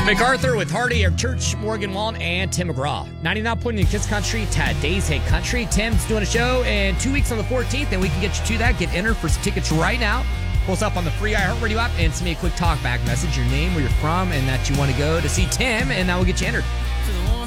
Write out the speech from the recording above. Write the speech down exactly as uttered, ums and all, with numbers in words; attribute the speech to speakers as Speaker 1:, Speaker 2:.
Speaker 1: MacArthur with Hardy, Eric Church, Morgan Wallen, and Tim McGraw. ninety-nine point in Kids Country, Today's Hit Country. Tim's doing a show in two weeks on the fourteenth, and we can get you to that. Get entered for some tickets right now. Pull us up on the free iHeartRadio app and send me a quick talkback message, your name, where you're from, and that you want to go to see Tim, and that will get you entered.